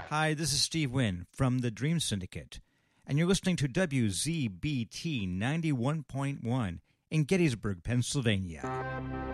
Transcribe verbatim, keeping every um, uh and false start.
Hi, this is Steve Wynn from the Dream Syndicate, and you're listening to W Z B T ninety-one point one in Gettysburg, Pennsylvania.